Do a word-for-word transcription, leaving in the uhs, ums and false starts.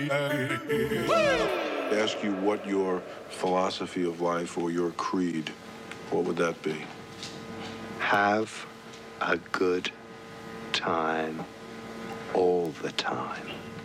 Ask you what your philosophy of life or your creed, what would that be? Have a good time all the time.